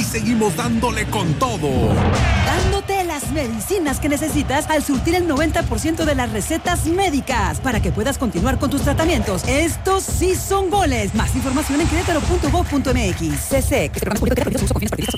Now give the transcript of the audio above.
y seguimos dándole con todo. Dándote las medicinas que necesitas al surtir el 90% de las recetas médicas para que puedas continuar con tus tratamientos. Estos sí son goles. Más información en querétaro.gov.mx. CSEC.